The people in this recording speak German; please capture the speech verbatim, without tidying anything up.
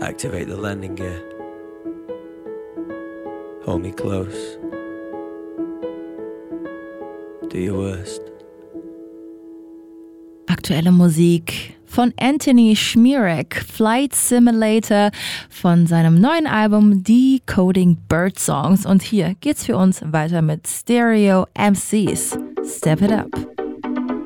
Activate the landing gear. Hold me close. Do your worst. Aktuelle Musik von Anthony Szmierek, Flight Simulator von seinem neuen Album Decoding Birdsongs. Und hier geht's für uns weiter mit Stereo M Cs. Step it up.